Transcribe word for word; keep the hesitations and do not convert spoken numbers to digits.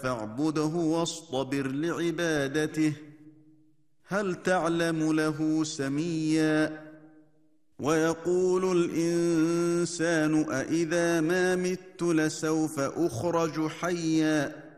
فاعبده واصطبر لعبادته هل تعلم له سميا ويقول الإنسان أإذا ما مت لسوف أخرج حيا